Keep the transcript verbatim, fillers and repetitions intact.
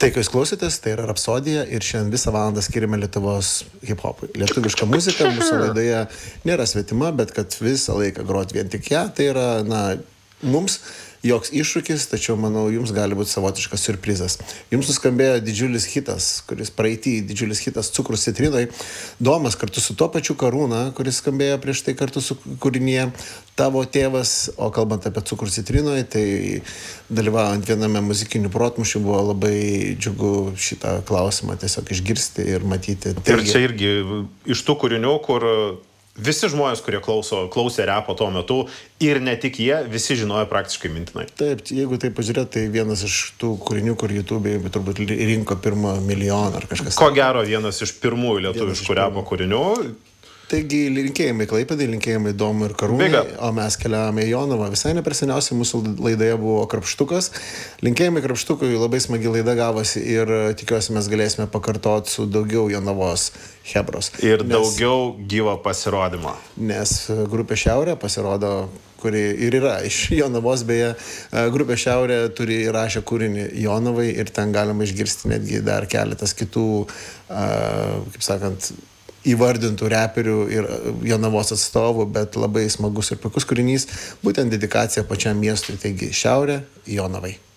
Tai, kai jūs klausėtės, tai yra Rapsodija ir šiandien visą valandą skiriame Lietuvos hip-hopui. Lietuviška muzika mūsų laidoje nėra svetima, bet kad visą laiką groti vien tik ją, tai yra, na, mums joks iššūkis, tačiau, manau, jums gali būti savotiškas siurprizas. Jums suskambėjo didžiulis hitas, kuris praeitį, didžiulis hitas Cukrus citrinoj. Domas kartu su tuo pačiu Karūna, kuris skambėjo prieš tai kartu su kūrinyje Tavo tėvas, o kalbant apie Cukrus citrinoj, tai dalyvaujant viename muzikinių protmušių buvo labai džiugu šitą klausimą tiesiog išgirsti ir matyti. Ir čia irgi iš tų kūrinių, kur visi žmonės, kurie klauso, klausė repo tuo metu ir ne tik jie, visi žinojo praktiškai mintinai. Taip, jeigu tai pažiūrėt, tai vienas iš tų kūrinių, kur YouTube'ai turbūt rinko pirmą milijoną ar kažkas. Ko gero vienas iš pirmųjų lietuviškų repo kūrinių. Taigi linkėjimai Klaipėdai, linkėjimai Domui ir Karūnai, o mes keliavome į Jonavą. Visai neperseniausiai mūsų laidoje buvo Krapštukas. Linkėjimai Krapštukui, labai smagi laida gavosi ir tikiuosi mes galėsime pakartoti su daugiau Jonavos hebros. Ir nes, daugiau gyvo pasirodymo. Nes grupė Šiaurė pasirodo, kuri ir yra iš Jonavos, beje, grupė Šiaurė turi įrašę kūrinį Jonavai ir ten galima išgirsti netgi dar keletas kitų, kaip sakant, įvardintų reperių ir Jonavos atstovų, bet labai smagus ir puikus kūrinys, būtent dedikacija pačiam miestui, taigi Šiaurė Jonavai.